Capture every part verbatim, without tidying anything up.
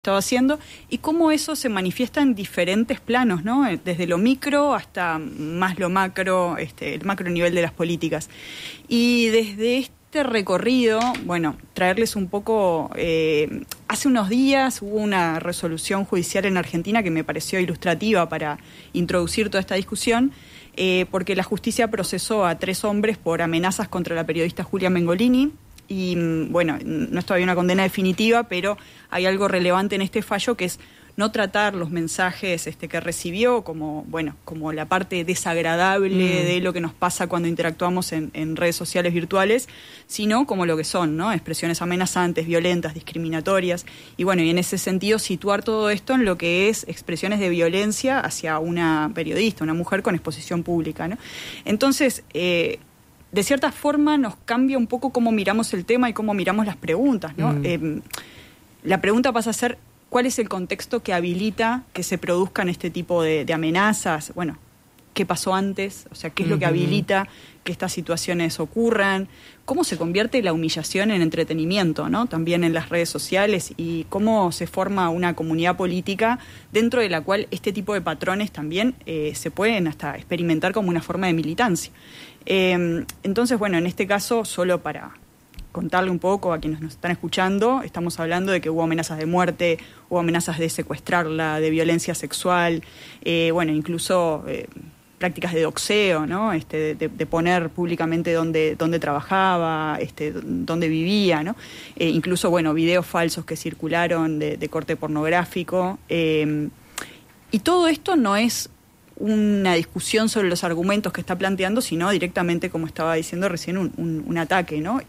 estado haciendo y cómo eso se manifiesta en diferentes planos, ¿no? Desde lo micro hasta más lo macro, este, el macro nivel de las políticas. Y desde este recorrido, bueno, traerles un poco, eh, hace unos días hubo una resolución judicial en Argentina que me pareció ilustrativa para introducir toda esta discusión, eh, porque la justicia procesó a tres hombres por amenazas contra la periodista Julia Mengolini. Y bueno, no es todavía una condena definitiva, pero hay algo relevante en este fallo que es no tratar los mensajes este, que recibió como, bueno, como la parte desagradable mm. de lo que nos pasa cuando interactuamos en, en redes sociales virtuales, sino como lo que son, ¿no? Expresiones amenazantes, violentas, discriminatorias. Y bueno, y en ese sentido situar todo esto en lo que es expresiones de violencia hacia una periodista, una mujer con exposición pública, ¿no? Entonces, eh, de cierta forma nos cambia un poco cómo miramos el tema y cómo miramos las preguntas, ¿no? Mm. Eh, la pregunta pasa a ser, ¿cuál es el contexto que habilita que se produzcan este tipo de, de amenazas? Bueno, ¿qué pasó antes? O sea, ¿qué es lo que habilita que estas situaciones ocurran? ¿Cómo se convierte la humillación en entretenimiento, ¿no? También en las redes sociales, y cómo se forma una comunidad política dentro de la cual este tipo de patrones también eh, se pueden hasta experimentar como una forma de militancia. Eh, entonces, bueno, en este caso, solo para contarle un poco a quienes nos están escuchando, estamos hablando de que hubo amenazas de muerte, hubo amenazas de secuestrarla, de violencia sexual, eh, bueno, incluso eh, prácticas de doxeo, ¿no? Este, de, de poner públicamente dónde, dónde trabajaba, este, dónde vivía, ¿no? Eh, incluso, bueno, videos falsos que circularon de, de corte pornográfico. Eh, y todo esto no es una discusión sobre los argumentos que está planteando, sino directamente, como estaba diciendo recién, un, un, un ataque, ¿no?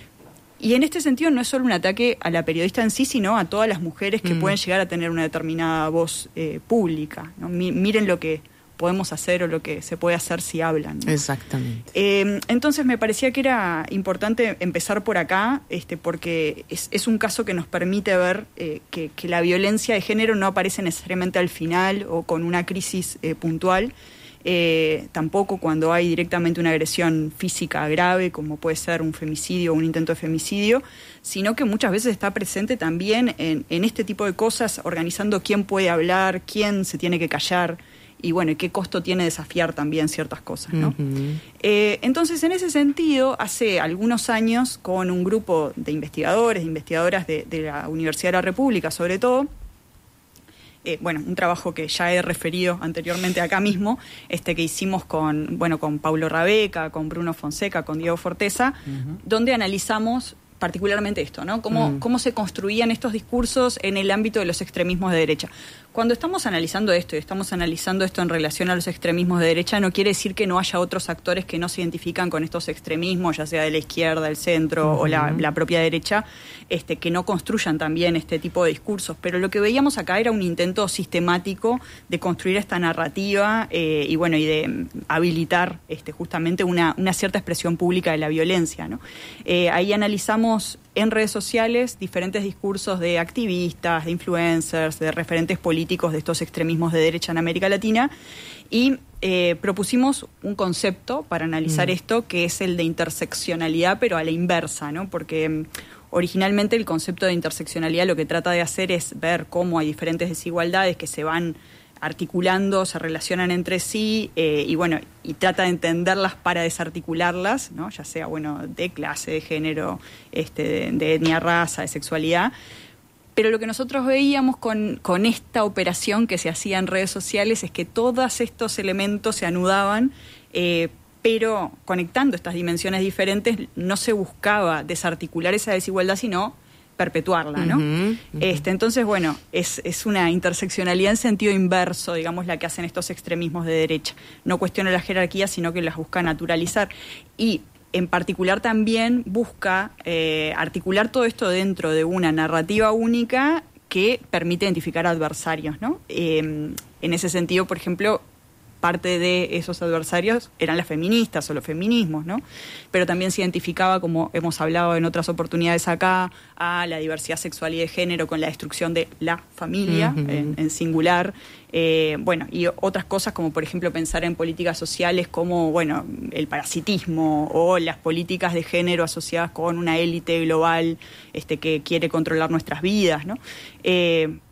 Y en este sentido no es solo un ataque a la periodista en sí, sino a todas las mujeres que mm. pueden llegar a tener una determinada voz eh, pública, ¿no? Mi, miren lo que podemos hacer o lo que se puede hacer si hablan, ¿no? Exactamente. Eh, entonces me parecía que era importante empezar por acá, este, porque es, es un caso que nos permite ver eh, que, que la violencia de género no aparece necesariamente al final o con una crisis eh, puntual, eh, tampoco cuando hay directamente una agresión física grave, como puede ser un femicidio o un intento de femicidio, sino que muchas veces está presente también en, en este tipo de cosas, organizando quién puede hablar, quién se tiene que callar, y bueno, y qué costo tiene desafiar también ciertas cosas, ¿no? Uh-huh. Eh, entonces, en ese sentido, hace algunos años, con un grupo de investigadores, de investigadoras de, de la Universidad de la República, sobre todo, eh, bueno, un trabajo que ya he referido anteriormente acá mismo, este que hicimos con, bueno, con Paulo Rabeca, con Bruno Fonseca, con Diego Forteza, uh-huh. donde analizamos particularmente esto, ¿no? Cómo, mm. cómo se construían estos discursos en el ámbito de los extremismos de derecha. Cuando estamos analizando esto, y estamos analizando esto en relación a los extremismos de derecha, no quiere decir que no haya otros actores que no se identifican con estos extremismos, ya sea de la izquierda, el centro, uh-huh. o la, la propia derecha, este, que no construyan también este tipo de discursos. Pero lo que veíamos acá era un intento sistemático de construir esta narrativa eh, y bueno, y de habilitar este, justamente una, una cierta expresión pública de la violencia, ¿no? Eh, ahí analizamos en redes sociales diferentes discursos de activistas, de influencers, de referentes políticos de estos extremismos de derecha en América Latina, y eh, propusimos un concepto para analizar mm. esto, que es el de interseccionalidad, pero a la inversa, ¿no? Porque um, originalmente el concepto de interseccionalidad lo que trata de hacer es ver cómo hay diferentes desigualdades que se van articulando, se relacionan entre sí, eh, y bueno, y trata de entenderlas para desarticularlas, ¿no? Ya sea, bueno, de clase, de género, este, de, de etnia, raza, de sexualidad. Pero lo que nosotros veíamos con, con esta operación que se hacía en redes sociales es que todos estos elementos se anudaban, eh, pero conectando estas dimensiones diferentes no se buscaba desarticular esa desigualdad, sino perpetuarla, ¿no? Uh-huh, uh-huh. Este, entonces, bueno, es, es una interseccionalidad en sentido inverso, digamos, la que hacen estos extremismos de derecha. No cuestiona la jerarquía, sino que las busca naturalizar. Y en particular también busca eh, articular todo esto dentro de una narrativa única que permite identificar adversarios, ¿no? Eh, en ese sentido, por ejemplo, parte de esos adversarios eran las feministas o los feminismos, ¿no? Pero también se identificaba, como hemos hablado en otras oportunidades acá, a la diversidad sexual y de género con la destrucción de la familia, uh-huh. en, en singular. Eh, bueno, y otras cosas como, por ejemplo, pensar en políticas sociales como, bueno, el parasitismo o las políticas de género asociadas con una élite global este, que quiere controlar nuestras vidas, ¿no? Eh,